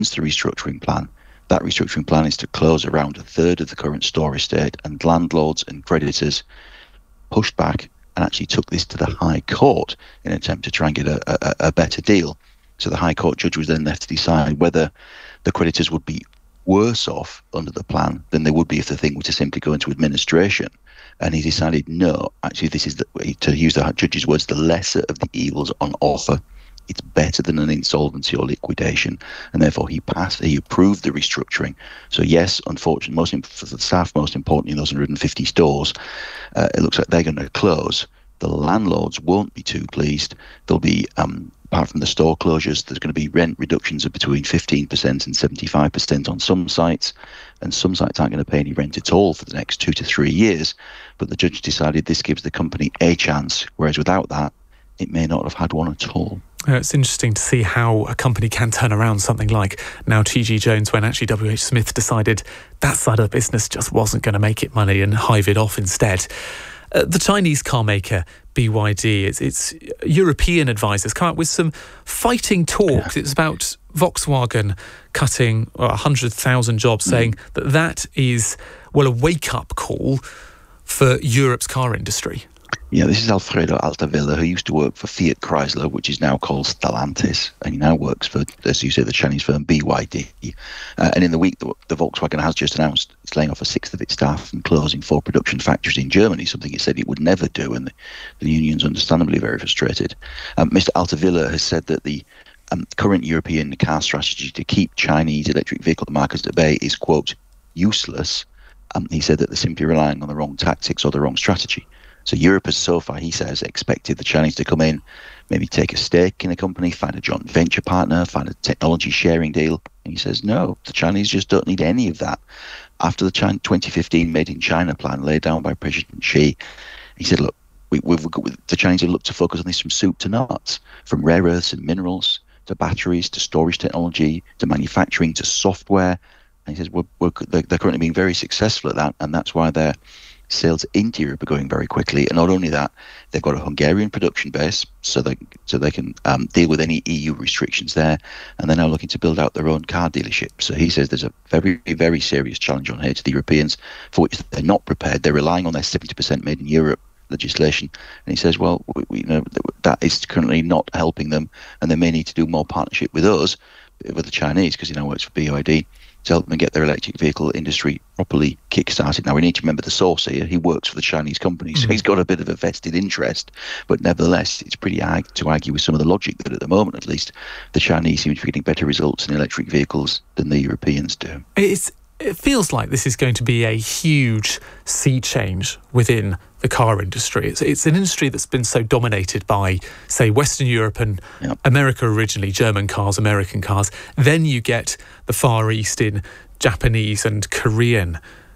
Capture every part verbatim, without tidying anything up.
the restructuring plan. That restructuring plan is to close around a third of the current store estate, and landlords and creditors pushed back and actually took this to the High Court in an attempt to try and get a, a, a better deal. So the High Court judge was then left to decide whether the creditors would be worse off under the plan than they would be if the thing were to simply go into administration. And he decided, no, actually, this is, the, to use the judge's words, the lesser of the evils on offer. It's better than an insolvency or liquidation. And therefore, he passed, he approved the restructuring. So yes, unfortunately, most for the staff, most importantly, those one hundred fifty stores, uh, it looks like they're going to close. The landlords won't be too pleased. There'll be, um, apart from the store closures, there's going to be rent reductions of between fifteen percent and seventy-five percent on some sites, and some sites aren't going to pay any rent at all for the next two to three years. But the judge decided this gives the company a chance, whereas without that, it may not have had one at all. Uh, it's interesting to see how a company can turn around something like now T G Jones, when actually W H Smith decided that side of the business just wasn't going to make it money and hive it off instead. Uh, the Chinese car maker B Y D, its, its European advisors come up with some fighting talk. Yeah. It's about Volkswagen cutting well, one hundred thousand jobs, mm. saying that that is, well, a wake-up call for Europe's car industry. Yeah, this is Alfredo Altavilla, who used to work for Fiat Chrysler, which is now called Stellantis, and he now works for, as you say, the Chinese firm B Y D. Uh, and in the week, the, the Volkswagen has just announced it's laying off a sixth of its staff and closing four production factories in Germany, something it said it would never do, and the, the union's understandably very frustrated. Um, Mister Altavilla has said that the um, current European car strategy to keep Chinese electric vehicle markets at bay is, quote, useless. Um, he said that they're simply relying on the wrong tactics or the wrong strategy. So Europe has so far, he says, expected the Chinese to come in, maybe take a stake in a company, find a joint venture partner, find a technology sharing deal. And he says, no, the Chinese just don't need any of that. After the China twenty fifteen Made in China plan laid down by President Xi, he said, look, we, we've got, the Chinese have looked to focus on this from soup to nuts, from rare earths and minerals to batteries to storage technology to manufacturing to software. And he says, we're, we're, they're, they're currently being very successful at that, and that's why they're sales into Europe are going very quickly. And not only that, they've got a Hungarian production base, so they so they can um, deal with any E U restrictions there. And they're now looking to build out their own car dealership. So he says there's a very, very serious challenge on here to the Europeans for which they're not prepared. They're relying on their seventy percent made in Europe legislation. And he says, well, we, we, you know, that is currently not helping them, and they may need to do more partnership with us, with the Chinese, because he now works for B Y D, to help them get their electric vehicle industry properly kick-started. Now, we need to remember the source here. He works for the Chinese company, so mm-hmm. he's got a bit of a vested interest. But nevertheless, it's pretty hard to argue with some of the logic that at the moment, at least, the Chinese seem to be getting better results in electric vehicles than the Europeans do. It's, it feels like this is going to be a huge sea change within the car industry. It's, it's an industry that's been so dominated by, say, Western Europe and yep. America originally, German cars, American cars. Then you get the Far East in Japanese and Korean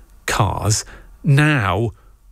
cars. Now,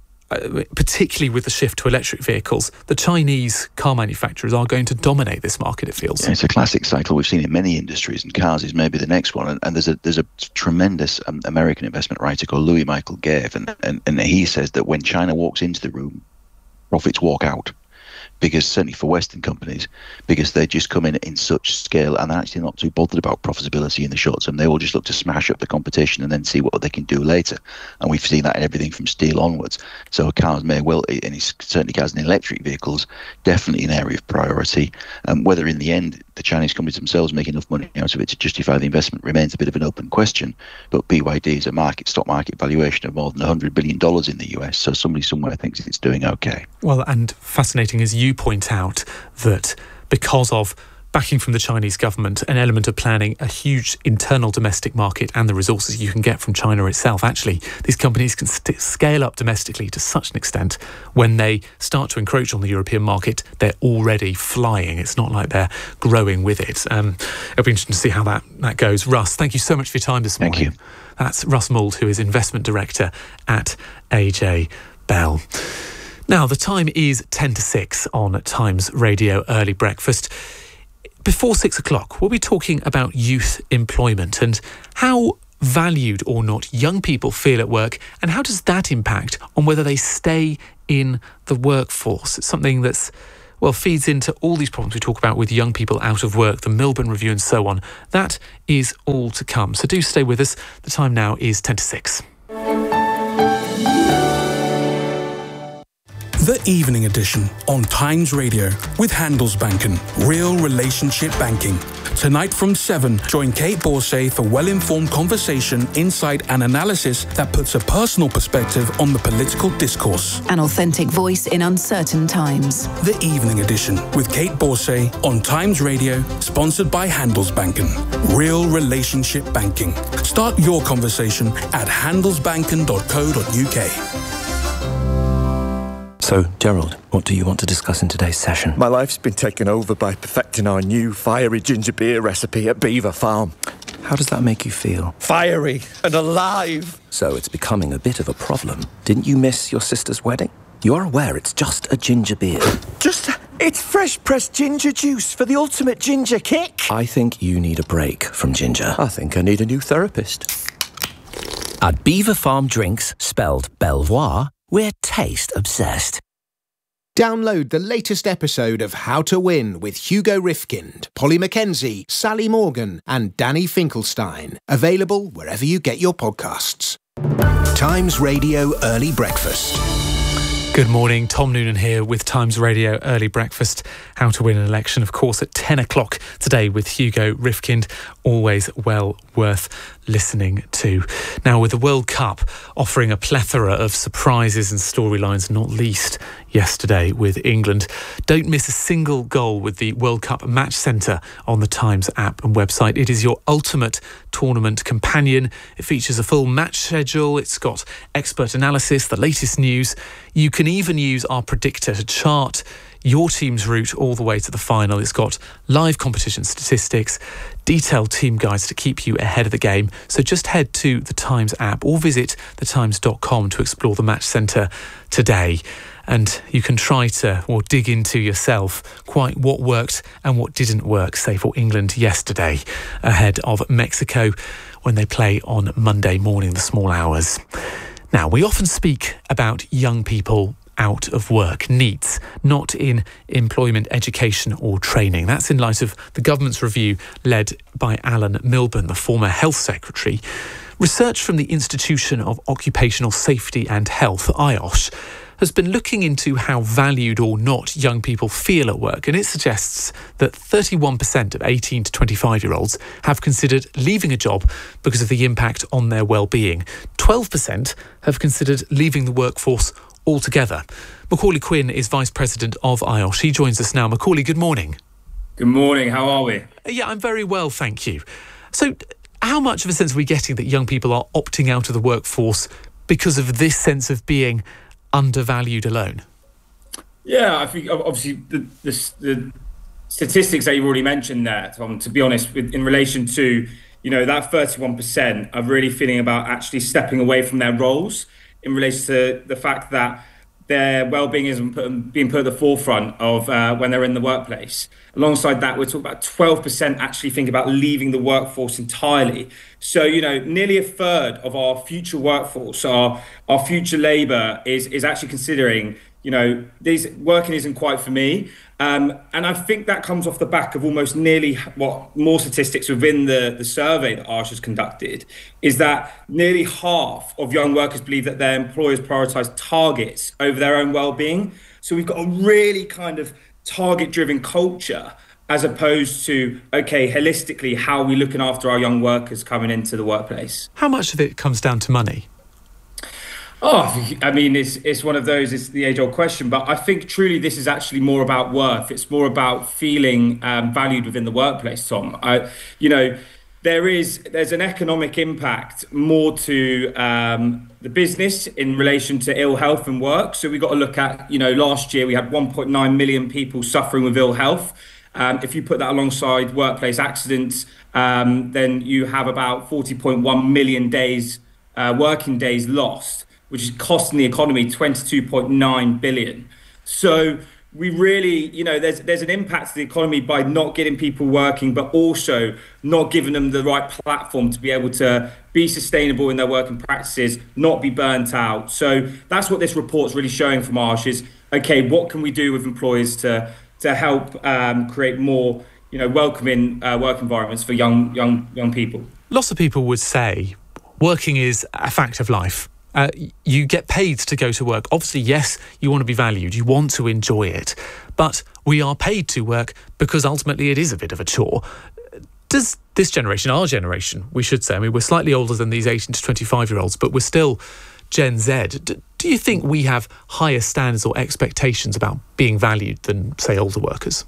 uh, particularly with the shift to electric vehicles, the Chinese car manufacturers are going to dominate this market, it feels. Yeah, it's a classic cycle we've seen in many industries, and cars is maybe the next one. And, and there's a there's a tremendous um, American investment writer called Louis Michael Gave, and, and, and he says that when China walks into the room, profits walk out. Because certainly for Western companies, because they just come in in such scale and they're actually not too bothered about profitability in the short term. They will just look to smash up the competition and then see what they can do later. And we've seen that in everything from steel onwards. So cars may well, and it's certainly cars and electric vehicles, definitely an area of priority. Um, whether in the end the Chinese companies themselves make enough money out of it to justify the investment remains a bit of an open question. But B Y D is a market stock market valuation of more than one hundred billion dollars in the U S. So somebody somewhere thinks it's doing okay. Well, and fascinating as you point out that because of backing from the Chinese government, an element of planning, a huge internal domestic market and the resources you can get from China itself, actually, these companies can st- scale up domestically to such an extent when they start to encroach on the European market, they're already flying. It's not like they're growing with it. Um, it'll be interesting to see how that, that goes. Russ, thank you so much for your time this morning. Thank you. That's Russ Mould, who is Investment Director at A J Bell. Now, the time is ten to six on Times Radio Early Breakfast. Before six o'clock, we'll be talking about youth employment and how valued or not young people feel at work, and how does that impact on whether they stay in the workforce. It's something that's, well, feeds into all these problems we talk about with young people out of work, the Milburn Review and so on. That is all to come. So do stay with us. The time now is ten to six. The Evening Edition on Times Radio with Handelsbanken, real relationship banking. Tonight from seven, join Kate Borsay for well-informed conversation, insight and analysis that puts a personal perspective on the political discourse. An authentic voice in uncertain times. The Evening Edition with Kate Borsay on Times Radio, sponsored by Handelsbanken. Real relationship banking. Start your conversation at handelsbanken dot co dot uk. So, Gerald, what do you want to discuss in today's session? My life's been taken over by perfecting our new fiery ginger beer recipe at Beaver Farm. How does that make you feel? Fiery and alive! So it's becoming a bit of a problem. Didn't you miss your sister's wedding? You are aware it's just a ginger beer. Just, it's fresh-pressed ginger juice for the ultimate ginger kick. I think you need a break from ginger. I think I need a new therapist. At Beaver Farm Drinks, spelled Belvoir, we're taste obsessed. Download the latest episode of How to Win with Hugo Rifkind, Polly Mackenzie, Sally Morgan and Danny Finkelstein. Available wherever you get your podcasts. Times Radio Early Breakfast. Good morning, Tom Noonan here with Times Radio Early Breakfast. How to Win an Election, of course, at ten o'clock today with Hugo Rifkind. Always well worth listening to. Now, with the World Cup offering a plethora of surprises and storylines, not least yesterday with England, don't miss a single goal with the World Cup Match Centre on the Times app and website. It is your ultimate tournament companion. It features a full match schedule. It's got expert analysis, the latest news. You can even use our predictor to chart your team's route all the way to the final. It's got live competition statistics, detailed team guides to keep you ahead of the game. So just head to the Times app or visit the times dot com to explore the Match Centre today. And you can try to, or dig into yourself, quite what worked and what didn't work, say for England yesterday, ahead of Mexico when they play on Monday morning, the small hours. Now, we often speak about young people out of work, NEETs, not in employment, education or training. That's in light of the government's review led by Alan Milburn, the former health secretary. Research from the Institution of Occupational Safety and Health, I O S, has been looking into how valued or not young people feel at work, and it suggests that thirty-one percent of eighteen to twenty-five-year-olds have considered leaving a job because of the impact on their well-being. twelve percent have considered leaving the workforce altogether. Macaulay Quinn is Vice President of I O S. He joins us now. Macaulay, good morning. Good morning. How are we? Yeah, I'm very well, thank you. So how much of a sense are we getting that young people are opting out of the workforce because of this sense of being undervalued alone? Yeah, I think obviously the, the, the statistics that you've already mentioned there, Tom, to be honest, with, in relation to, you know, that thirty-one percent are really feeling about actually stepping away from their roles in relation to the fact that their well-being isn't put, being put at the forefront of uh, when they're in the workplace. Alongside that, we're talking about twelve percent actually think about leaving the workforce entirely. So, you know, nearly a third of our future workforce, our our future labour is is actually considering, you know, these working isn't quite for me. Um, and I think that comes off the back of almost nearly what more statistics within the, the survey that Arsh has conducted, is that nearly half of young workers believe that their employers prioritise targets over their own well-being. So we've got a really kind of target-driven culture as opposed to, okay, holistically, how are we looking after our young workers coming into the workplace? How much of it comes down to money? Oh, I mean, it's it's one of those, it's the age-old question, but I think truly this is actually more about worth. It's more about feeling um, valued within the workplace, Tom. I, you know, there is, there's an economic impact more to um, the business in relation to ill health and work. So we've got to look at, you know, last year we had one point nine million people suffering with ill health. Um, if you put that alongside workplace accidents, um, then you have about forty point one million days, uh, working days lost, which is costing the economy twenty-two point nine billion. So we really, you know, there's there's an impact to the economy by not getting people working, but also not giving them the right platform to be able to be sustainable in their working practices, not be burnt out. So that's what this report's really showing from Arsh is, okay, what can we do with employers to to help um, create more, you know, welcoming uh, work environments for young, young, young people. Lots of people would say working is a fact of life. Uh, you get paid to go to work. Obviously, yes, you want to be valued. You want to enjoy it. But we are paid to work because ultimately it is a bit of a chore. Does this generation, our generation, we should say, I mean, we're slightly older than these eighteen to twenty-five-year-olds, but we're still Gen Z. D- do you think we have higher standards or expectations about being valued than, say, older workers?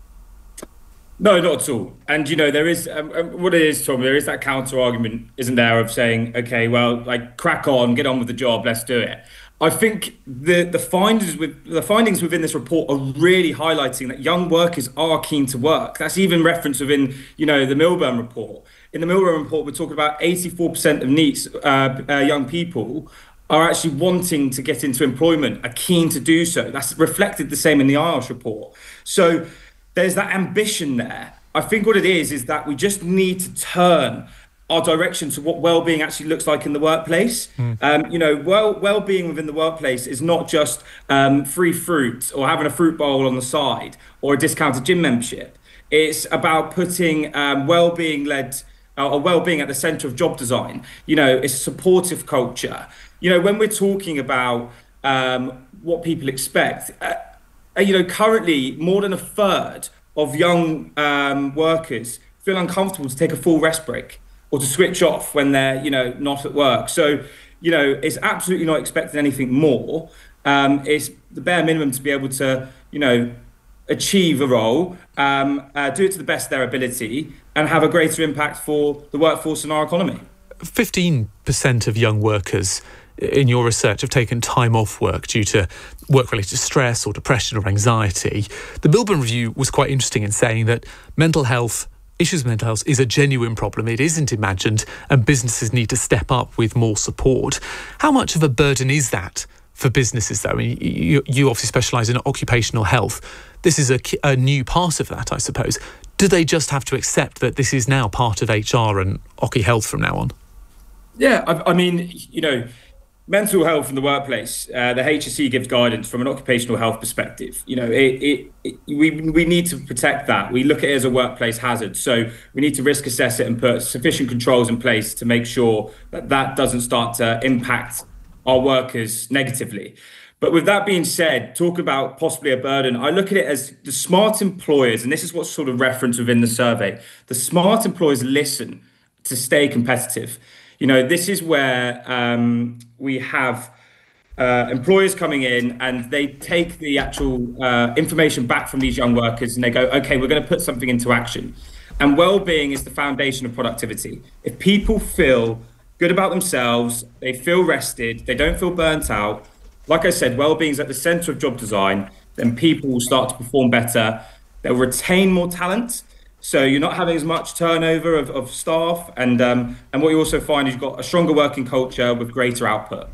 No, not at all. And, you know, there is, um, what it is, Tom, there is that counter argument, isn't there, of saying, OK, well, like, crack on, get on with the job, let's do it. I think the the findings with the findings within this report are really highlighting that young workers are keen to work. That's even referenced within, you know, the Milburn report. In the Milburn report, we're talking about eighty-four percent of NEETs, uh, uh, young people are actually wanting to get into employment, are keen to do so. That's reflected the same in the I O S report. So there's that ambition there. I think what it is, is that we just need to turn our direction to what well-being actually looks like in the workplace. Mm. Um, you know, well, well-being within the workplace is not just um, free fruit or having a fruit bowl on the side or a discounted gym membership. It's about putting um, well-being led uh, or well-being at the centre of job design. You know, it's a supportive culture. You know, when we're talking about um, what people expect, uh, you know, currently more than a third of young um, workers feel uncomfortable to take a full rest break or to switch off when they're, you know, not at work. So, you know, it's absolutely not expecting anything more. Um, it's the bare minimum to be able to, you know, achieve a role, um, uh, do it to the best of their ability, and have a greater impact for the workforce and our economy. fifteen percent of young workers in your research have taken time off work due to work-related stress or depression or anxiety. The Milburn Review was quite interesting in saying that mental health issues with mental health is a genuine problem. It isn't imagined, and businesses need to step up with more support. How much of a burden is that for businesses, though? I mean, you, you obviously specialise in occupational health. This is a, a new part of that, I suppose. Do they just have to accept that this is now part of H R and Occy Health from now on? Yeah, I, I mean, you know, mental health in the workplace, uh, the H S E gives guidance from an occupational health perspective. You know, it, it, it, we we need to protect that. We look at it as a workplace hazard. So we need to risk assess it and put sufficient controls in place to make sure that that doesn't start to impact our workers negatively. But with that being said, talk about possibly a burden. I look at it as the smart employers, and this is what's sort of referenced within the survey. The smart employers listen to stay competitive. You know, this is where um, we have uh, employers coming in and they take the actual uh, information back from these young workers and they go, okay, we're going to put something into action. And well-being is the foundation of productivity. If people feel good about themselves, they feel rested, they don't feel burnt out, like I said, well-being is at the centre of job design, then people will start to perform better. They'll retain more talent. So you're not having as much turnover of, of staff. And um, and what you also find is you've got a stronger working culture with greater output.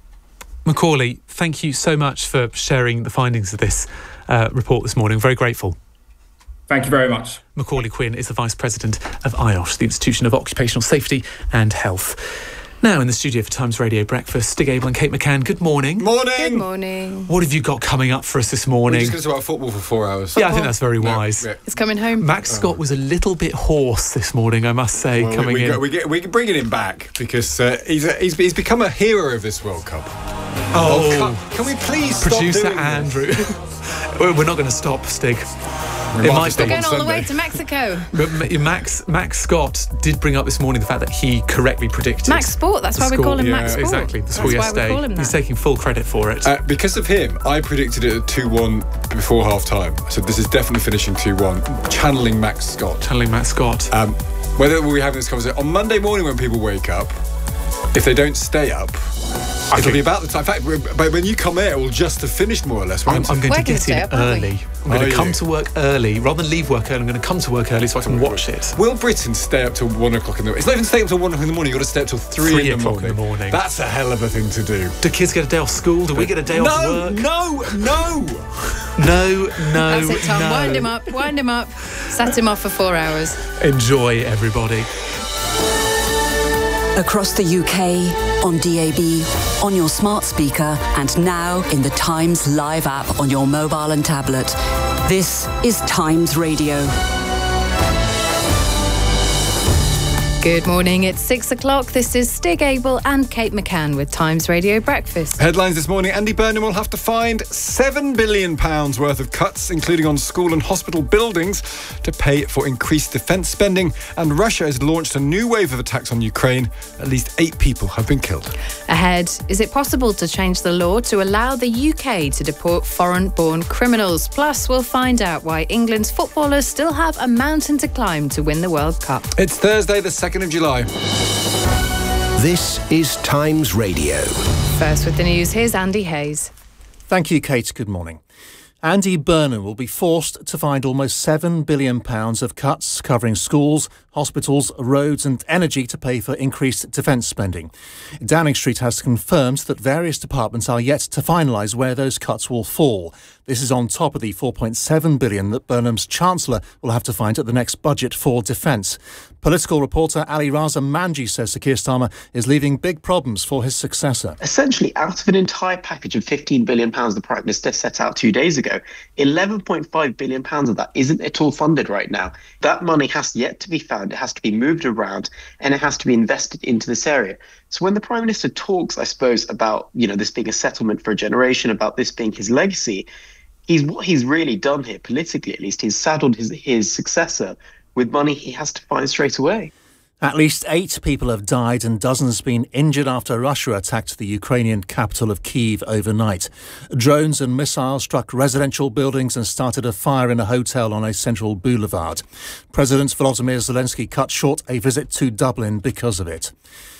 Macaulay, thank you so much for sharing the findings of this uh, report this morning. Very grateful. Thank you very much. Macaulay Quinn is the Vice President of I O S, the Institution of Occupational Safety and Health. Now in the studio for Times Radio Breakfast, Stig Abel and Kate McCann. Good morning. Morning. Good morning. What have you got coming up for us this morning? We're just going to talk about football for four hours. Yeah, I think that's very wise. No, yeah. It's coming home. Max Scott was a little bit hoarse this morning, I must say, well, coming we, we in. Got, we get, we're bringing him back because uh, he's, a, he's he's become a hero of this World Cup. Oh, oh can, can we please Producer stop doing Andrew. We're not going to stop, Stig. We it might We're going all the way to Mexico. But Max Max Scott did bring up this morning the fact that he correctly predicted Max Sport, that's why we call him yeah, Max Sport. Exactly, the score that's yesterday. Why we call him that. He's taking full credit for it. Uh, because of him, I predicted it at two one before half time. So this is definitely finishing two one. Channeling Max Scott. Channeling Max Scott. Um, whether we're having this conversation on Monday morning when people wake up, if they don't stay up, I it'll be about the time. In fact, but when you come here, we'll just have finished more or less. I'm, I'm going We're to get in up, early. I'm going Are to come you? to work early. Rather than leave work early, I'm going to come to work early so I can watch it. Will Britain stay up till one o'clock in the morning? It's not even stay up till one o'clock in the morning. You've got to stay up till three, Three in, the o'clock morning. in the morning. That's a hell of a thing to do. Do kids get a day off school? Do we get a day off No, work? no, no. No, no, That's it, Tom. no. Wind him up, wind him up. Set him off for four hours. Enjoy, everybody. Across the U K, on D A B, on your smart speaker, and now in the Times Live app on your mobile and tablet. This is Times Radio. Good morning, it's six o'clock. This is Stig Abel and Kate McCann with Times Radio Breakfast. Headlines this morning: Andy Burnham will have to find seven billion pounds worth of cuts, including on school and hospital buildings, to pay for increased defence spending. And Russia has launched a new wave of attacks on Ukraine. At least eight people have been killed. Ahead, is it possible to change the law to allow the U K to deport foreign-born criminals? Plus, we'll find out why England's footballers still have a mountain to climb to win the World Cup. It's Thursday, the second of July. This is Times Radio. First with the news, here's Andy Hayes. Thank you, Kate. Good morning. Andy Burnham will be forced to find almost seven billion pounds of cuts covering schools, hospitals, roads and energy to pay for increased defence spending. Downing Street has confirmed that various departments are yet to finalise where those cuts will fall. This is on top of the four point seven billion pounds that Burnham's Chancellor will have to find at the next budget for defence. Political reporter Ali Raza Manji says Sir Keir Starmer is leaving big problems for his successor. Essentially, out of an entire package of fifteen billion pounds the Prime Minister set out two days ago, eleven point five billion pounds of that isn't at all funded right now. That money has yet to be found, it has to be moved around, and it has to be invested into this area. So when the Prime Minister talks, I suppose, about, you know, this being a settlement for a generation, about this being his legacy, he's what he's really done here, politically at least, he's saddled his, his successor with money he has to find straight away. At least eight people have died and dozens been injured after Russia attacked the Ukrainian capital of Kyiv overnight. Drones and missiles struck residential buildings and started a fire in a hotel on a central boulevard. President Volodymyr Zelensky cut short a visit to Dublin because of it.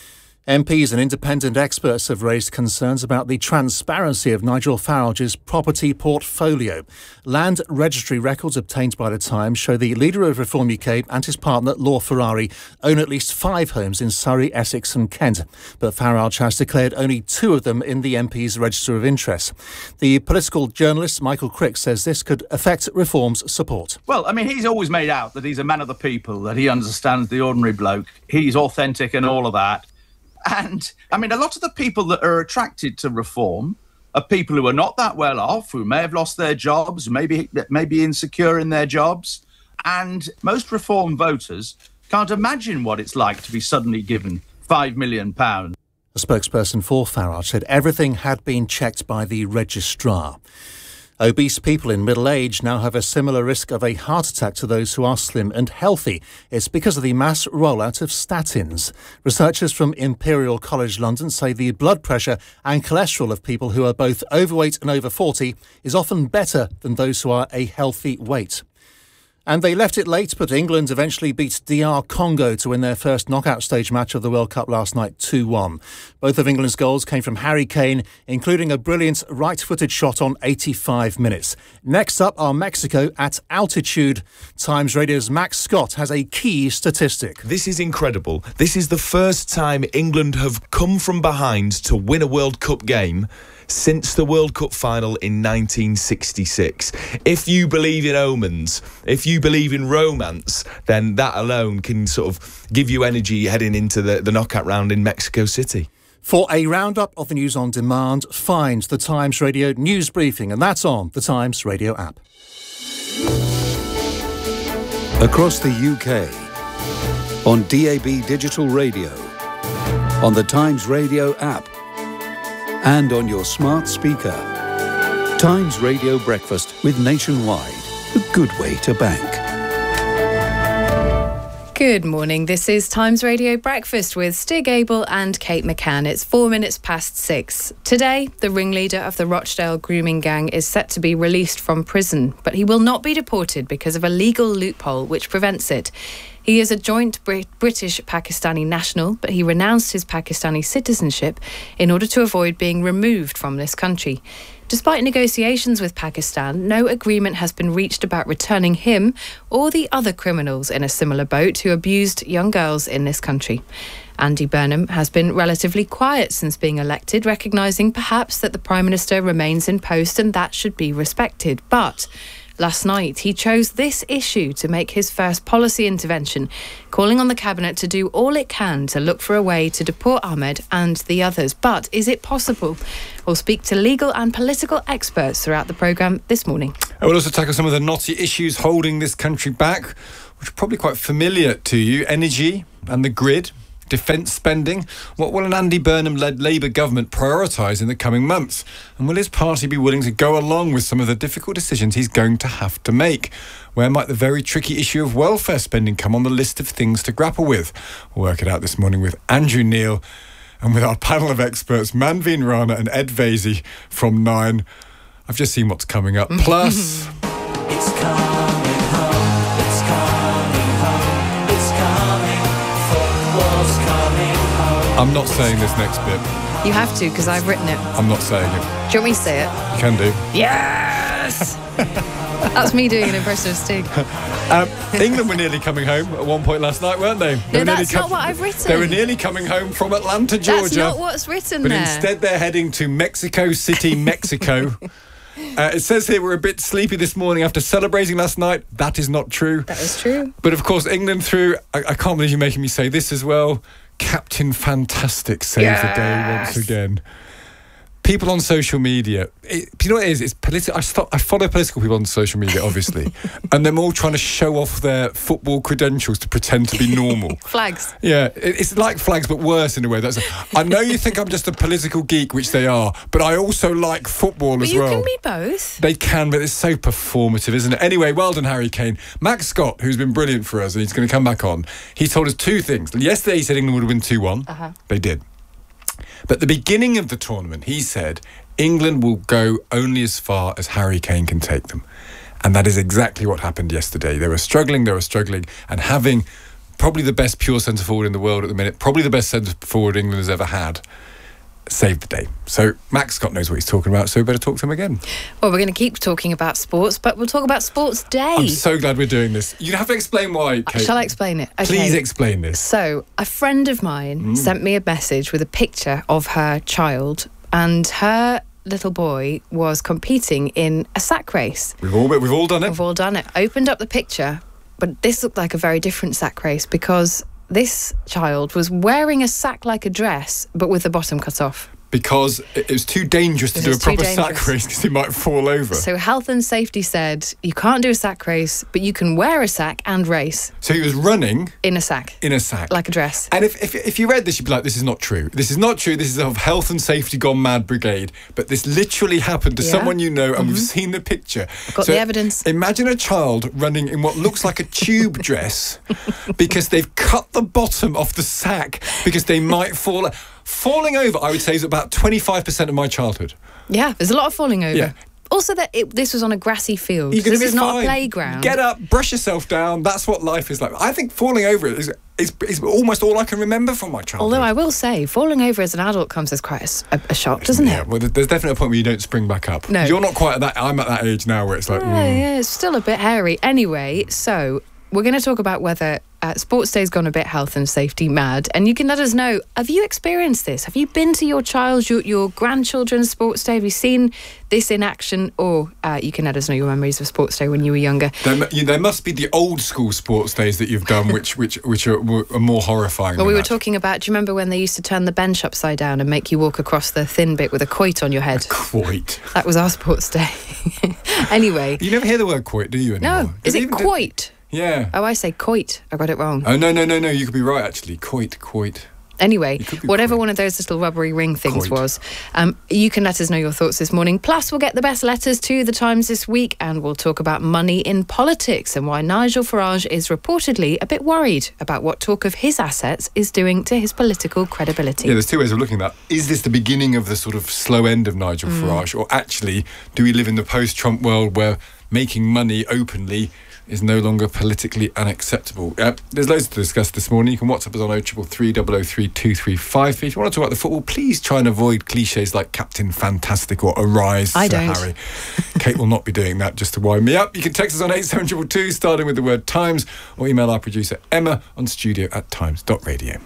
M Ps and independent experts have raised concerns about the transparency of Nigel Farage's property portfolio. Land registry records obtained by The Times show the leader of Reform U K and his partner, Law Ferrari, own at least five homes in Surrey, Essex and Kent. But Farage has declared only two of them in the M P's register of interest. The political journalist Michael Crick says this could affect Reform's support. Well, I mean, he's always made out that he's a man of the people, that he understands the ordinary bloke. He's authentic and all of that. And, I mean, a lot of the people that are attracted to Reform are people who are not that well off, who may have lost their jobs, maybe maybe insecure in their jobs. And most Reform voters can't imagine what it's like to be suddenly given five million pounds. A spokesperson for Farage said everything had been checked by the registrar. Obese people in middle age now have a similar risk of a heart attack to those who are slim and healthy. It's because of the mass rollout of statins. Researchers from Imperial College London say the blood pressure and cholesterol of people who are both overweight and over forty is often better than those who are a healthy weight. And they left it late, but England eventually beat D R Congo to win their first knockout stage match of the World Cup last night, two one. Both of England's goals came from Harry Kane, including a brilliant right-footed shot on eighty-five minutes. Next up are Mexico at altitude. Times Radio's Max Scott has a key statistic. This is incredible. This is the first time England have come from behind to win a World Cup game since the World Cup final in nineteen sixty-six. If you believe in omens, if you believe in romance, then that alone can sort of give you energy heading into the, the knockout round in Mexico City. For a roundup of the news on demand, find the Times Radio news briefing, and that's on the Times Radio app. Across the U K, on D A B digital radio, on the Times Radio app, and on your smart speaker. Times Radio Breakfast with Nationwide, a good way to bank. Good morning. This is Times Radio Breakfast with Stig Abel and Kate McCann. It's four minutes past six. Today, the ringleader of the Rochdale grooming gang is set to be released from prison, but he will not be deported because of a legal loophole which prevents it. He is a joint Brit- British-Pakistani national, but he renounced his Pakistani citizenship in order to avoid being removed from this country. Despite negotiations with Pakistan, no agreement has been reached about returning him or the other criminals in a similar boat who abused young girls in this country. Andy Burnham has been relatively quiet since being elected, recognising perhaps that the Prime Minister remains in post and that should be respected. But Last night, he chose this issue to make his first policy intervention, calling on the Cabinet to do all it can to look for a way to deport Ahmed and the others. But is it possible? We'll speak to legal and political experts throughout the programme this morning. I will also tackle some of the knotty issues holding this country back, which are probably quite familiar to you. Energy and the grid, defence spending. What will an Andy Burnham-led Labour government prioritise in the coming months? And will his party be willing to go along with some of the difficult decisions he's going to have to make? Where might the very tricky issue of welfare spending come on the list of things to grapple with? We'll work it out this morning with Andrew Neil and with our panel of experts, Manveen Rana and Ed Vasey from Nine. I've just seen what's coming up. Plus... It's coming home, it's coming home, it's coming, football's coming home. I'm not saying this next bit. You have to, because I've written it. I'm not saying it. Do you want me to say it? You can do. Yes! That's me doing an impression of Stig. Um, England were nearly coming home at one point last night, weren't they? they No, were that's com- not what I've written. They were nearly coming home from Atlanta, Georgia. That's not what's written but there. But instead they're heading to Mexico City, Mexico. Uh, it says here we're a bit sleepy this morning after celebrating last night. That is not true. That is true. But of course, England through, I, I can't believe you're making me say this as well, Captain Fantastic saved yes! the day once again. People on social media, it, you know what it is? It's politi- I, stop, I follow political people on social media, obviously, and they're all trying to show off their football credentials to pretend to be normal. Flags. Yeah, it, it's like flags, but worse in a way. That's. I know you think I'm just a political geek, which they are, but I also like football but as you well. You can be both. They can, but it's so performative, isn't it? Anyway, well done, Harry Kane. Max Scott, who's been brilliant for us, and he's going to come back on, he told us two things. Yesterday he said England would win two one. Uh-huh. They did. But at the beginning of the tournament, he said England will go only as far as Harry Kane can take them. And that is exactly what happened yesterday. They were struggling, they were struggling, and having probably the best pure centre-forward in the world at the minute, probably the best centre-forward England has ever had, saved the day. So Max Scott knows what he's talking about, so we better talk to him again. Well, we're going to keep talking about sports, but we'll talk about Sports Day. I'm so glad we're doing this. You have to explain why, Kate. Shall I explain it? Okay. Please explain this. So, a friend of mine mm. sent me a message with a picture of her child, and her little boy was competing in a sack race. We've all, we've all done it. We've all done it. Opened up the picture, but this looked like a very different sack race because this child was wearing a sack like a dress, but with the bottom cut off. Because it was too dangerous to do a proper sack race because he might fall over. So health and safety said, you can't do a sack race, but you can wear a sack and race. So he was running... In a sack. In a sack. Like a dress. And if, if if you read this, you'd be like, this is not true. This is not true. This is of Health and Safety Gone Mad Brigade. But this literally happened to yeah. someone you know, and mm-hmm. we've seen the picture. I've got so the evidence. Imagine a child running in what looks like a tube dress because they've cut the bottom off the sack because they might fall... Falling over, I would say, is about twenty-five percent of my childhood. Yeah, there's a lot of falling over. Yeah. Also, that it, this was on a grassy field. You're This is not fine. a playground. Get up, brush yourself down. That's what life is like. I think falling over is, is, is almost all I can remember from my childhood. Although I will say, falling over as an adult comes as quite a, a shock, doesn't yeah, it? Well, there's definitely a point where you don't spring back up. No. You're not quite at that... I'm at that age now where it's like... Yeah, mm. yeah, it's still a bit hairy. Anyway, so we're going to talk about whether uh, Sports Day's gone a bit health and safety mad. And you can let us know, have you experienced this? Have you been to your child's, your, your grandchildren's Sports Day? Have you seen this in action? Or uh, you can let us know your memories of Sports Day when you were younger. There, you, there must be the old school sports days that you've done, which which which are, are more horrifying. Well, we that. were talking about, do you remember when they used to turn the bench upside down and make you walk across the thin bit with a quoit on your head? A quoit. That was our Sports Day. Anyway. You never hear the word quoit, do you, anymore? No. Is it quoit? Yeah. Oh, I say quoit. I got it wrong. Oh, no, no, no, no. You could be right, actually. Quoit, quoit. Anyway, whatever quoit. One of those little rubbery ring things quoit. was, um, you can let us know your thoughts this morning. Plus, we'll get the best letters to the Times this week, and we'll talk about money in politics and why Nigel Farage is reportedly a bit worried about what talk of his assets is doing to his political credibility. Yeah, there's two ways of looking at that. Is this the beginning of the sort of slow end of Nigel mm. Farage, or actually, do we live in the post-Trump world where making money openly is no longer politically unacceptable? Uh, there's loads to discuss this morning. You can WhatsApp us on oh triple three, double oh three, two three five. If you want to talk about the football, please try and avoid cliches like Captain Fantastic or Arise, I Sir don't. Harry. Kate will not be doing that just to wind me up. You can text us on eight seven two two, starting with the word Times, or email our producer Emma on studio at times dot radio.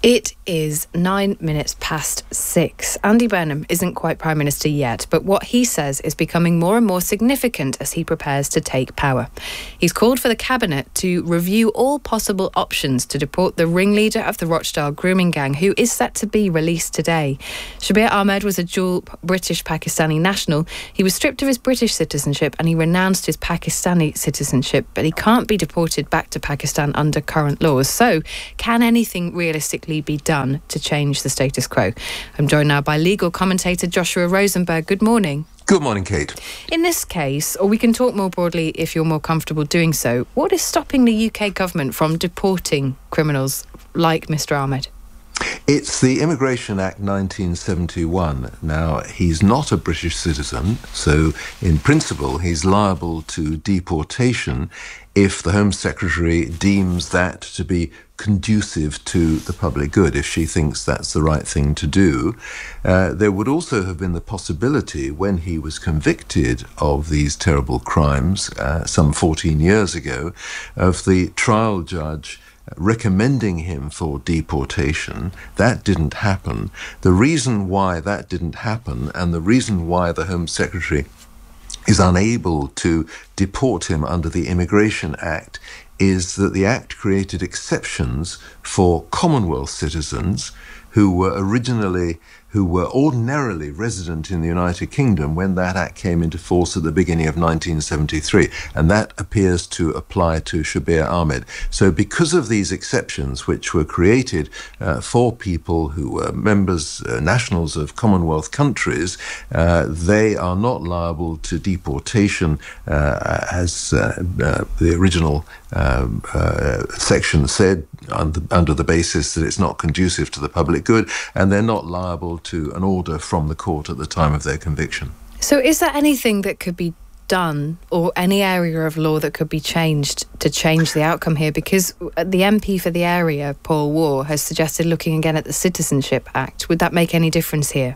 It is nine minutes past six. Andy Burnham isn't quite Prime Minister yet, but what he says is becoming more and more significant as he prepares to take power. He's called for the Cabinet to review all possible options to deport the ringleader of the Rochdale grooming gang, who is set to be released today. Shabir Ahmed was a dual British-Pakistani national. He was stripped of his British citizenship and he renounced his Pakistani citizenship, but he can't be deported back to Pakistan under current laws. So, can anything realistically be done to change the status quo? I'm joined now by legal commentator Joshua Rosenberg. Good morning. Good morning, Kate. In this case, or we can talk more broadly if you're more comfortable doing so, what is stopping the U K government from deporting criminals like Mister Ahmed? It's the Immigration Act nineteen seventy-one. Now, he's not a British citizen, so in principle he's liable to deportation if the Home Secretary deems that to be conducive to the public good, if she thinks that's the right thing to do. Uh, there would also have been the possibility, when he was convicted of these terrible crimes uh, some fourteen years ago, of the trial judge recommending him for deportation. That didn't happen. The reason why that didn't happen, and the reason why the Home Secretary is unable to deport him under the Immigration Act, is that the Act created exceptions for Commonwealth citizens who were originally, who were ordinarily resident in the United Kingdom when that Act came into force at the beginning of nineteen seventy-three. And that appears to apply to Shabir Ahmed. So because of these exceptions, which were created uh, for people who were members, uh, nationals of Commonwealth countries, uh, they are not liable to deportation uh, as uh, uh, the original um, uh, section said, under, under the basis that it's not conducive to the public good, and they're not liable to an order from the court at the time of their conviction. So is there anything that could be done, or any area of law that could be changed to change the outcome here? Because the M P for the area, Paul Waugh, has suggested looking again at the Citizenship Act. Would that make any difference here?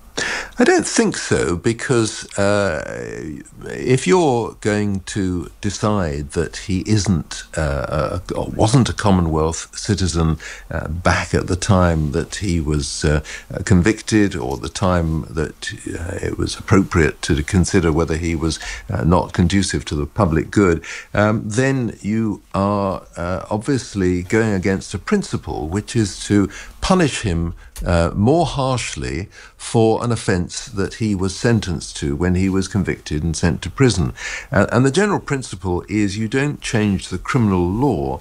I don't think so, because uh, if you're going to decide that he isn't, uh, a, or wasn't a Commonwealth citizen uh, back at the time that he was uh, convicted, or the time that uh, it was appropriate to consider whether he was uh, not conducive to the public good, um, then you are uh, obviously going against a principle, which is to punish him uh, more harshly for an offence that he was sentenced to when he was convicted and sent to prison. Uh, and the general principle is you don't change the criminal law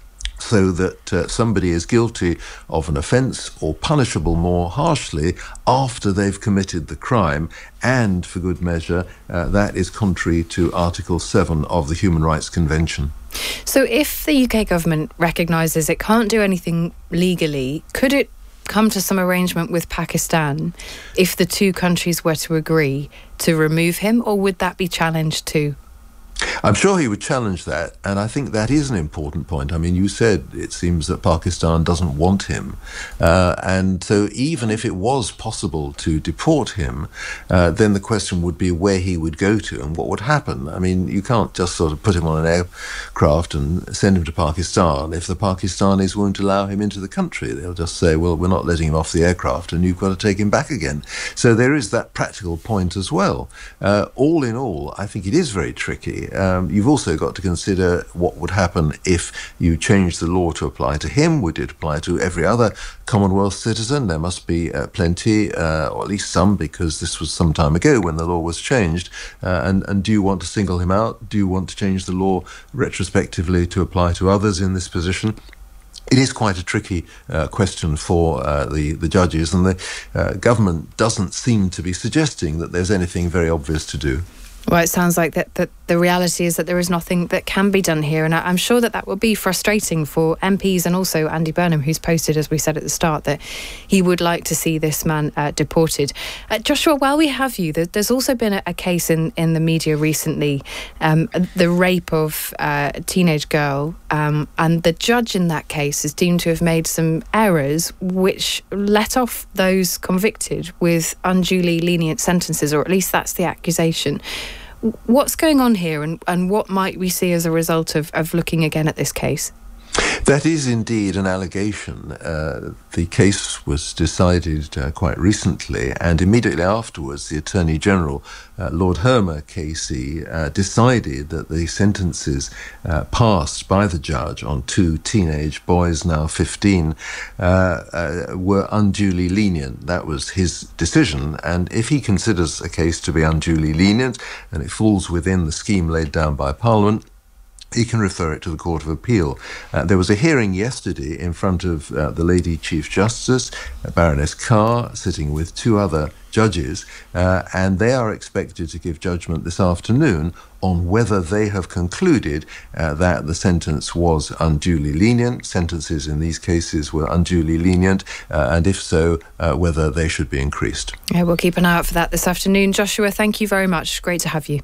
so that uh, somebody is guilty of an offence or punishable more harshly after they've committed the crime, and for good measure, uh, that is contrary to Article seven of the Human Rights Convention. So if the U K government recognises it can't do anything legally, could it come to some arrangement with Pakistan if the two countries were to agree to remove him, or would that be challenged too? I'm sure he would challenge that, and I think that is an important point. I mean, you said it seems that Pakistan doesn't want him, uh, and so even if it was possible to deport him, uh, then the question would be where he would go to and what would happen. I mean, you can't just sort of put him on an aircraft and send him to Pakistan. If the Pakistanis won't allow him into the country, they'll just say, well, we're not letting him off the aircraft and you've got to take him back again. So there is that practical point as well. Uh, all in all, I think it is very tricky. Um, you've also got to consider what would happen if you changed the law to apply to him. Would it apply to every other Commonwealth citizen? There must be uh, plenty, uh, or at least some, because this was some time ago when the law was changed. Uh, and, and do you want to single him out? Do you want to change the law retrospectively to apply to others in this position? It is quite a tricky uh, question for uh, the, the judges, and the uh, government doesn't seem to be suggesting that there's anything very obvious to do. Well, it sounds like that, that the reality is that there is nothing that can be done here, and I'm sure that that will be frustrating for M Ps and also Andy Burnham, who's posted, as we said at the start, that he would like to see this man uh, deported. Uh, Joshua, while we have you, there, there's also been a, a case in, in the media recently, um, the rape of uh, a teenage girl, um, and the judge in that case is deemed to have made some errors which let off those convicted with unduly lenient sentences, or at least that's the accusation. What's going on here, and, and what might we see as a result of, of looking again at this case? That is indeed an allegation. Uh, the case was decided uh, quite recently, and immediately afterwards, the Attorney General, uh, Lord Hermer K C, uh, decided that the sentences uh, passed by the judge on two teenage boys, now fifteen, uh, uh, were unduly lenient. That was his decision, and if he considers a case to be unduly lenient, and it falls within the scheme laid down by Parliament, he can refer it to the Court of Appeal. Uh, there was a hearing yesterday in front of uh, the Lady Chief Justice, uh, Baroness Carr, sitting with two other judges, uh, and they are expected to give judgment this afternoon on whether they have concluded uh, that the sentence was unduly lenient. Sentences in these cases were unduly lenient, uh, and if so, uh, whether they should be increased. Yeah, we'll keep an eye out for that this afternoon. Joshua, thank you very much. Great to have you.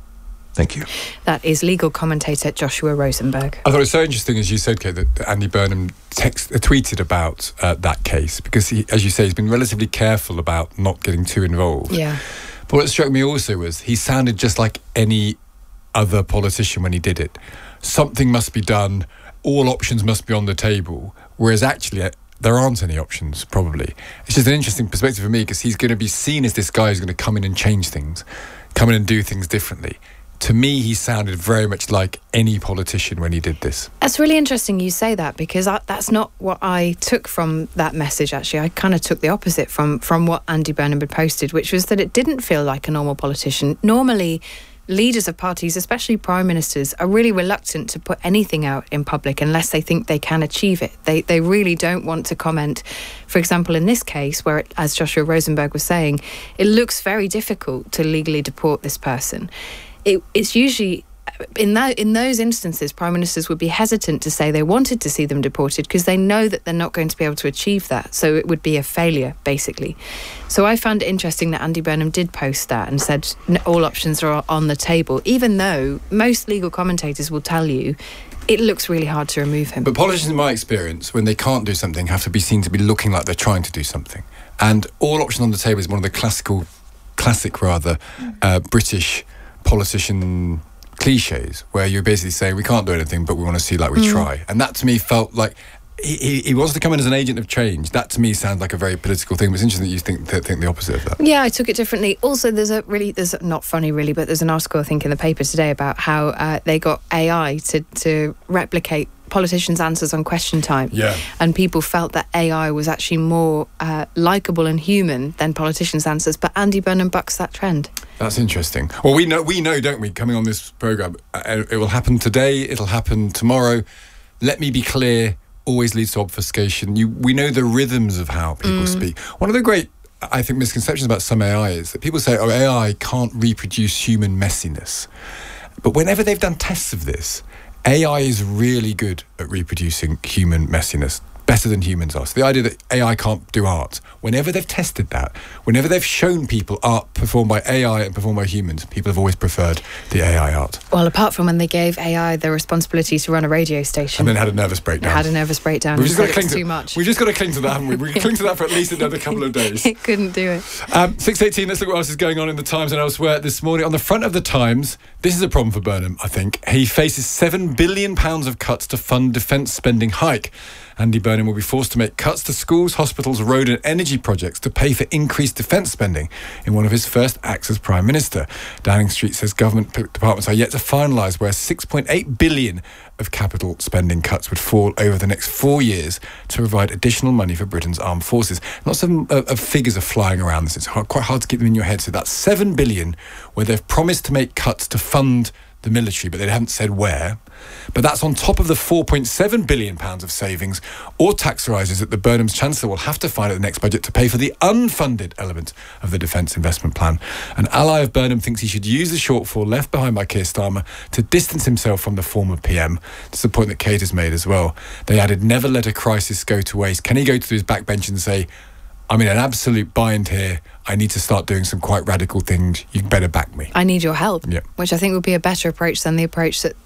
Thank you. That is legal commentator Joshua Rosenberg. I thought it was so interesting, as you said, Kate, that Andy Burnham text, uh, tweeted about uh, that case, because, he, as you say, he's been relatively careful about not getting too involved. Yeah. But what struck me also was he sounded just like any other politician when he did it. Something must be done, all options must be on the table, whereas actually uh, there aren't any options, probably. It's just an interesting perspective for me, because he's going to be seen as this guy who's going to come in and change things, come in and do things differently. To me, he sounded very much like any politician when he did this. That's really interesting you say that, because I, that's not what I took from that message, actually. I kind of took the opposite from, from what Andy Burnham had posted, which was that it didn't feel like a normal politician. Normally, leaders of parties, especially prime ministers, are really reluctant to put anything out in public unless they think they can achieve it. They they really don't want to comment. For example, in this case, where, it, as Joshua Rosenberg was saying, it looks very difficult to legally deport this person. It, it's usually, in that, in those instances, prime ministers would be hesitant to say they wanted to see them deported because they know that they're not going to be able to achieve that. So it would be a failure, basically. So I found it interesting that Andy Burnham did post that and said all options are on the table, even though most legal commentators will tell you it looks really hard to remove him. But politicians, in my experience, when they can't do something, have to be seen to be looking like they're trying to do something. And all options on the table is one of the classical, classic rather, uh, British politician cliches, where you're basically saying we can't do anything, but we want to see like we mm. try. And that to me felt like he, he, he wants to come in as an agent of change. That to me sounds like a very political thing. But it's interesting that you think that, think the opposite of that. Yeah, I took it differently. Also, there's a really, there's a, not funny really, but there's an article I think in the paper today about how uh, they got A I to to replicate politicians' answers on Question Time. Yeah. And people felt that A I was actually more uh, likeable and human than politicians' answers. But Andy Burnham bucks that trend. That's interesting. Well, we know, we know, don't we, coming on this programme, uh, it will happen today, it'll happen tomorrow. Let me be clear, always leads to obfuscation. You, we know the rhythms of how people mm. speak. One of the great, I think, misconceptions about some A I is that people say, oh, A I can't reproduce human messiness. But whenever they've done tests of this, A I is really good at reproducing human messiness, better than humans are. So the idea that A I can't do art, whenever they've tested that, whenever they've shown people art performed by A I and performed by humans, people have always preferred the A I art. Well, apart from when they gave A I the responsibility to run a radio station. And then had a nervous breakdown. Had a nervous breakdown. We've just got to cling to, too much. We've just got to cling to that, haven't we? We can cling to that for at least another couple of days. It couldn't do it. Um, six eighteen, let's look what else is going on in the Times and elsewhere this morning. On the front of the Times, this is a problem for Burnham, I think. He faces seven billion pounds of cuts to fund defence spending hike. Andy Burnham will be forced to make cuts to schools, hospitals, road and energy projects to pay for increased defence spending in one of his first acts as Prime Minister. Downing Street says government departments are yet to finalise where six point eight billion pounds of capital spending cuts would fall over the next four years to provide additional money for Britain's armed forces. Lots of, uh, of figures are flying around this. It's hard, quite hard to keep them in your head. So that's seven billion pounds where they've promised to make cuts to fund the military, but they haven't said where. But that's on top of the four point seven billion pounds of savings or tax rises that the Burnham's Chancellor will have to find at the next budget to pay for the unfunded element of the Defence Investment Plan. An ally of Burnham thinks he should use the shortfall left behind by Keir Starmer to distance himself from the former P M. That's the point that Kate has made as well. They added, never let a crisis go to waste. Can he go to his backbench and say, I'm in an absolute bind here. I need to start doing some quite radical things. You better back me. I need your help. Yeah. Which I think would be a better approach than the approach that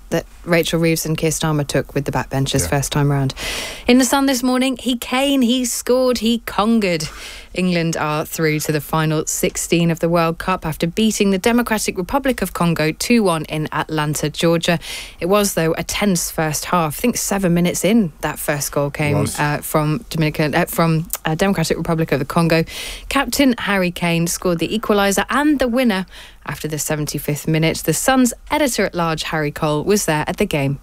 that Rachel Reeves and Keir Starmer took with the backbenchers Yeah. first time round. In the Sun this morning, he Kane, he scored, he conquered. England are through to the final sixteen of the World Cup after beating the Democratic Republic of Congo two one in Atlanta, Georgia. It was, though, a tense first half. I think seven minutes in, that first goal came uh, from Dominican, uh, from uh, Democratic Republic of the Congo. Captain Harry Kane scored the equaliser and the winner after the seventy-fifth minute. The Sun's editor-at-large, Harry Cole, was there at the game.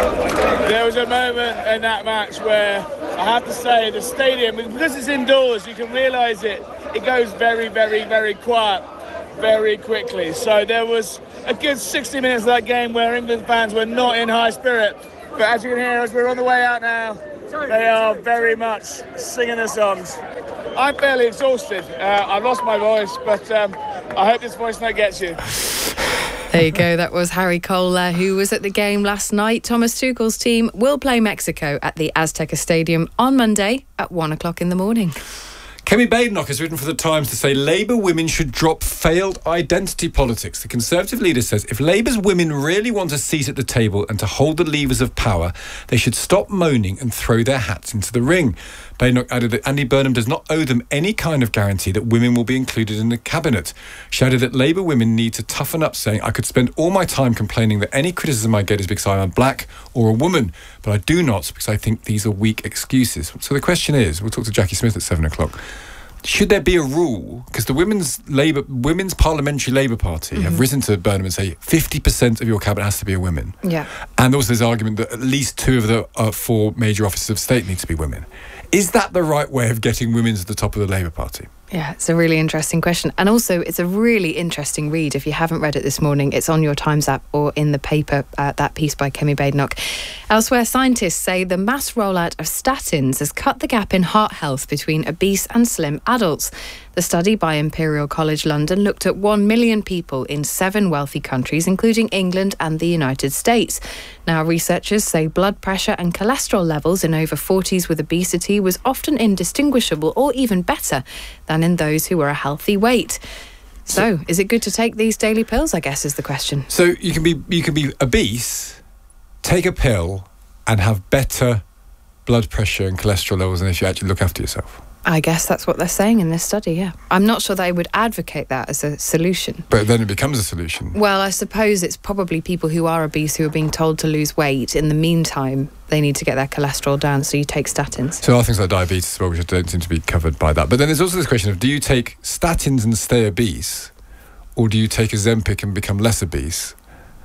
There was a moment in that match where I have to say the stadium, because it's indoors, you can realise it, it goes very, very, very quiet very quickly. So there was a good sixty minutes of that game where England fans were not in high spirit. But as you can hear, as we're on the way out now, they are very much singing the songs. I'm fairly exhausted. Uh, I've lost my voice, but um, I hope this voice note gets you. There you go. That was Harry Cole, uh, who was at the game last night. Thomas Tuchel's team will play Mexico at the Azteca Stadium on Monday at one o'clock in the morning. Kemi Badenoch has written for The Times to say Labour women should drop failed identity politics. The Conservative leader says if Labour's women really want a seat at the table and to hold the levers of power, they should stop moaning and throw their hats into the ring. Badenoch added that Andy Burnham does not owe them any kind of guarantee that women will be included in the cabinet. She added that Labour women need to toughen up, saying, I could spend all my time complaining that any criticism I get is because I'm black or a woman, but I do not because I think these are weak excuses. So the question is, we'll talk to Jackie Smith at seven o'clock. Should there be a rule? Because the Women's Labour, Women's Parliamentary Labour Party mm-hmm. have risen to Burnham and say fifty percent of your cabinet has to be a woman. Yeah. And also there's argument that at least two of the uh, four major offices of state need to be women. Is that the right way of getting women to the top of the Labour Party? Yeah, it's a really interesting question. And also, it's a really interesting read. If you haven't read it this morning, it's on your Times app or in the paper, uh, that piece by Kemi Badenoch. Elsewhere, scientists say the mass rollout of statins has cut the gap in heart health between obese and slim adults. The study by Imperial College London looked at one million people in seven wealthy countries, including England and the United States. Now, researchers say blood pressure and cholesterol levels in over forties with obesity was often indistinguishable or even better than in those who were a healthy weight. So, is it good to take these daily pills, I guess, is the question. So you can be you can be obese, take a pill and have better blood pressure and cholesterol levels than if you actually look after yourself. I guess that's what they're saying in this study, yeah. I'm not sure they would advocate that as a solution. But then it becomes a solution. Well, I suppose it's probably people who are obese who are being told to lose weight. In the meantime, they need to get their cholesterol down, so you take statins. So there are things like diabetes as well, which don't seem to be covered by that. But then there's also this question of, do you take statins and stay obese? Or do you take Ozempic and become less obese?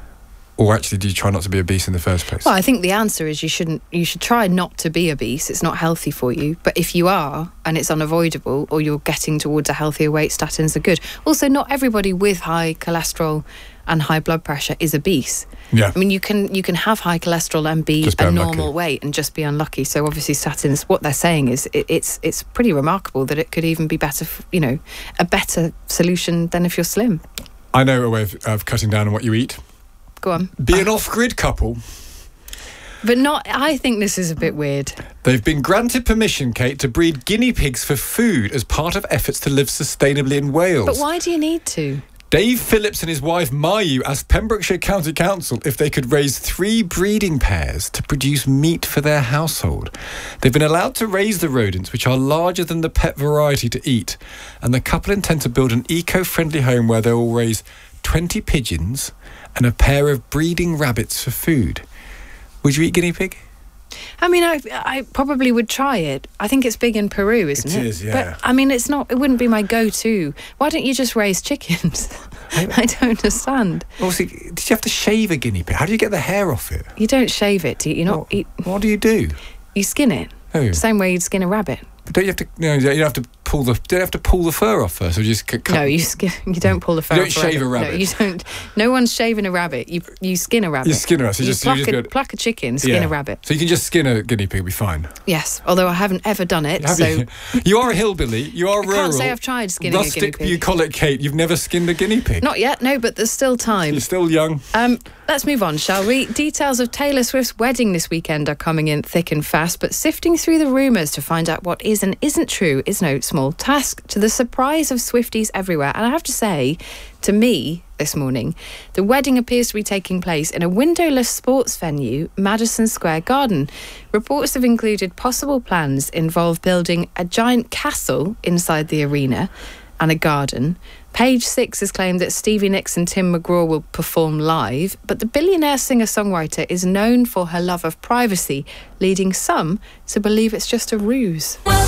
Or actually, do you try not to be obese in the first place? Well, I think the answer is you shouldn't. You should try not to be obese. It's not healthy for you. But if you are, and it's unavoidable, or you're getting towards a healthier weight, statins are good. Also, not everybody with high cholesterol and high blood pressure is obese. Yeah. I mean, you can you can have high cholesterol and be, Just be a unlucky. normal weight and just be unlucky. So obviously, statins. What they're saying is it, it's it's pretty remarkable that it could even be better. f- You know, a better solution than if you're slim. I know a way of, of cutting down on what you eat. Go on. Be an off-grid couple. But not. I think this is a bit weird. They've been granted permission, Kate, to breed guinea pigs for food as part of efforts to live sustainably in Wales. But why do you need to? Dave Phillips and his wife Mayu asked Pembrokeshire County Council if they could raise three breeding pairs to produce meat for their household. They've been allowed to raise the rodents, which are larger than the pet variety to eat, and the couple intend to build an eco-friendly home where they will raise twenty pigeons and a pair of breeding rabbits for food. Would you eat guinea pig? I mean, I I probably would try it. I think it's big in Peru, isn't it? It is, yeah. But I mean, it's not. It wouldn't be my go-to. Why don't you just raise chickens? I don't understand. Well, see, did you have to shave a guinea pig? How do you get the hair off it? You don't shave it. Do you? You're not. What, you, what do you do? You skin it. Oh. Same way you'd skin a rabbit. But don't you have to? No, you don't have to pull the. Don't you have to pull the fur off first, or just cut? No, you skin. You don't pull the fur. You don't off shave a rabbit. No, you don't. No one's shaving a rabbit. You you skin a rabbit. You skin a rabbit. So you just, pluck, you just a, go, pluck a chicken, skin yeah. a rabbit. So you can just skin a guinea pig, be fine. Yes, although I haven't ever done it. Have so you? You are a hillbilly. You are I rural. can't say I've tried skinning a guinea Rustic pig. bucolic Kate. You've never skinned a guinea pig. Not yet, no, but there's still time. You're still young. Um, let's move on, shall we? Details of Taylor Swift's wedding this weekend are coming in thick and fast, but sifting through the rumours to find out what is and isn't true is no small task, to the surprise of Swifties everywhere. And I have to say, to me, this morning. The wedding appears to be taking place in a windowless sports venue, Madison Square Garden. Reports have included possible plans involve building a giant castle inside the arena and a garden. Page Six has claimed that Stevie Nicks and Tim McGraw will perform live, but the billionaire singer-songwriter is known for her love of privacy, leading some to believe it's just a ruse.